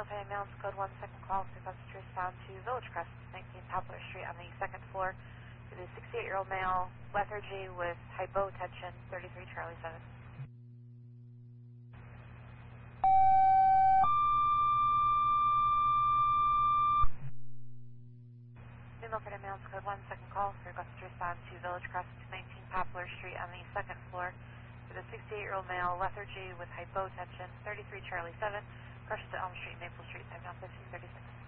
Milford Ambulance Code 1, second call, request to respond to Village Crest, 19 Poplar Street on the second floor. To the 68-year-old male, lethargy with hypotension, 33 Charlie 7. New Milford Ambulance Code 1, second call, request to respond to Village Crest, 19 Poplar Street on the second floor. To the 68-year-old male, lethargy with hypotension, 33 Charlie 7. Crushed to Elm Street, Maple Street, time now 15:36.